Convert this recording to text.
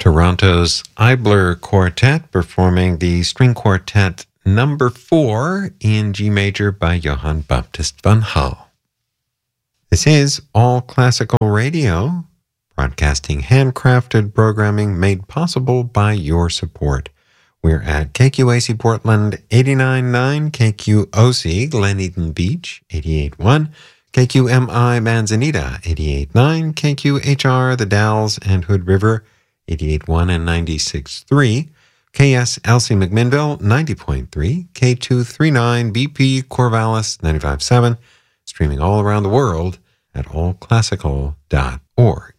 Toronto's Eibler Quartet performing the String Quartet number 4 in G major by Johann Baptist van Hal. This is All Classical Radio, broadcasting handcrafted programming made possible by your support. We're at KQAC Portland 89.9, KQOC Glen Eden Beach 88.1, KQMI Manzanita 88.9, KQHR The Dalles and Hood River 88.1 and 96.3, KSLC McMinnville 90.3, K239 BP Corvallis 95.7, streaming all around the world at allclassical.org.